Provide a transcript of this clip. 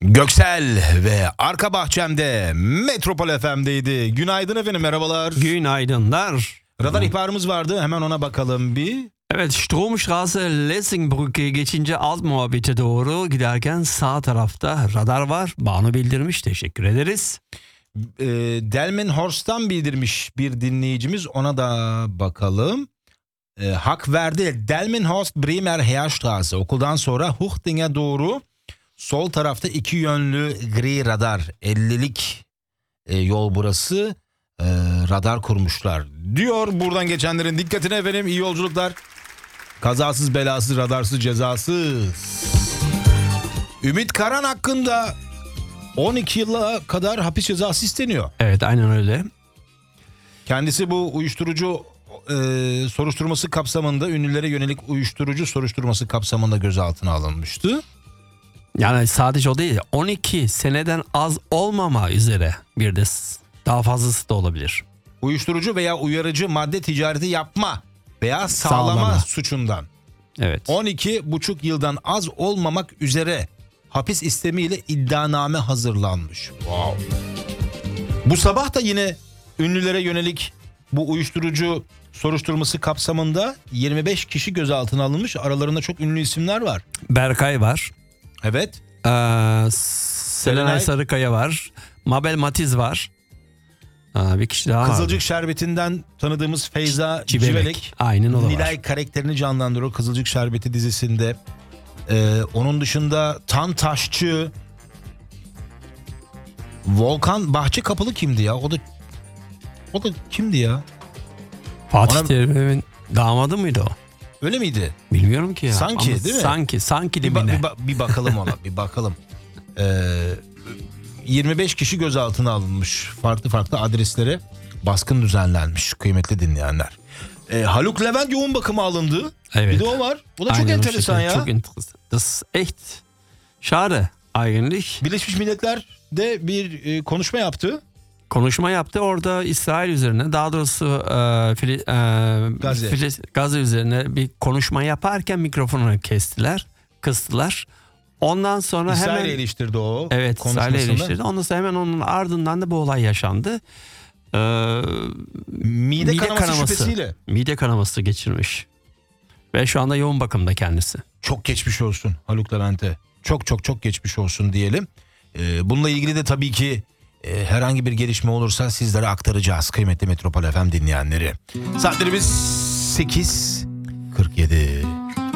Göksel ve arka bahçemde Metropol FM'deydi. Günaydın efendim, merhabalar. Günaydınlar. Radar ihbarımız vardı, hemen ona bakalım bir. Evet, Stromstraße Lessingbrücke geçince alt muhabbete doğru giderken sağ tarafta radar var. Banu bildirmiş, teşekkür ederiz. Delmenhorst'tan bildirmiş bir dinleyicimiz, ona da bakalım. Hak verdi. Delmenhorst Bremer Heerstraße, okuldan sonra Huchting'e doğru sol tarafta iki yönlü gri radar, 50'lik yol burası. Radar kurmuşlar diyor. Buradan geçenlerin dikkatine efendim, iyi yolculuklar. Kazasız belasız, radarsız cezasız. Ümit Karan hakkında 12 yıla kadar hapis cezası isteniyor. Evet, aynen öyle. Kendisi bu uyuşturucu soruşturması kapsamında, ünlülere yönelik uyuşturucu soruşturması kapsamında gözaltına alınmıştı. Yani sadece o değil, 12 seneden az olmama üzere bir de daha fazlası da olabilir. Uyuşturucu veya uyarıcı madde ticareti yapma veya sağlama suçundan. Evet. 12,5 yıldan az olmamak üzere hapis istemiyle iddianame hazırlanmış. Wow. Bu sabah da yine ünlülere yönelik bu uyuşturucu soruşturması kapsamında 25 kişi gözaltına alınmış. Aralarında çok ünlü isimler var. Berkay var. Evet. Serenay Sarıkaya var. Mabel Matiz var. Bir kişi daha var. Kızılcık Şerbeti'nden tanıdığımız Feyza Civelek. Aynen, o da Nilay var. karakterini canlandırıyor Kızılcık Şerbeti dizisinde. Onun dışında Tan Taşçı, Volkan Bahçekapılı kimdi ya? O da kimdi ya? Fatih Terim'in damadı mıydı o? Öyle miydi? Bilmiyorum ki ya. Sanki, ama değil mi? Sanki dibine. Bir bakalım ona, bir bakalım. 25 kişi gözaltına alınmış. Farklı farklı adreslere baskın düzenlenmiş kıymetli dinleyenler. Haluk Levent yoğun bakıma alındı. Evet. Bir de o var. Bu da çok Aynen, enteresan ya. Çok enteresan. Das ist echt schade eigentlich. Birleşmiş Milletler'de bir konuşma yaptı. Konuşma yaptı orada İsrail üzerine, daha doğrusu Gazze üzerine bir konuşma yaparken mikrofonu kıstılar. Ondan sonra İsrail'i hemen eleştirdi o. evet, İsrail'i eleştirdi. Ondan sonra hemen onun ardından da bu olay yaşandı. Mide kanaması şüphesiyle. Mide kanaması geçirmiş. Ve şu anda yoğun bakımda kendisi. Çok geçmiş olsun Haluk Levent'e. Çok geçmiş olsun diyelim. Bununla ilgili de tabii ki herhangi bir gelişme olursa sizlere aktaracağız kıymetli Metropol FM dinleyenleri. Saatlerimiz 8:47.